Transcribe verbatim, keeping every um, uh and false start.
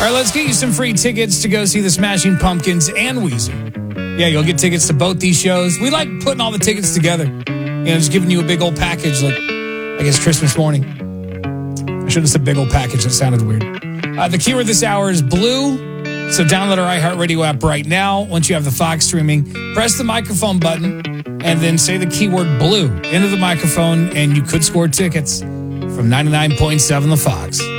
All right, let's get you some free tickets to go see the Smashing Pumpkins and Weezer. Yeah, you'll get tickets to both these shows. We like putting all the tickets together. You know, just giving you a big old package like, I guess, Christmas morning. I should have said big old package. That sounded weird. Uh, the keyword this hour is blue. So download our iHeartRadio app right now. Once you have the Fox streaming, press the microphone button and then say the keyword blue into the microphone, and you could score tickets from ninety-nine point seven The Fox.